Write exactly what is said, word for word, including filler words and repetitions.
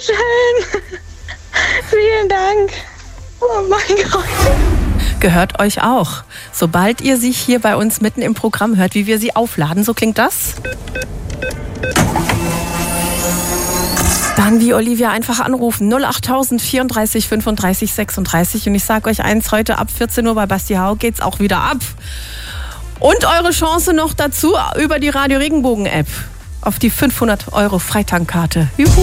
schön. Vielen Dank. Oh mein Gott. Gehört euch auch. Sobald ihr sie hier bei uns mitten im Programm hört, wie wir sie aufladen, so klingt das. Dann wie Olivia einfach anrufen. null achttausend vierunddreißig fünfunddreißig sechsunddreißig. Und ich sage euch eins, heute ab vierzehn Uhr bei Basti Hau geht's auch wieder ab. Und eure Chance noch dazu über die Radio Regenbogen App auf die fünfhundert Euro Freitankarte. Juhu.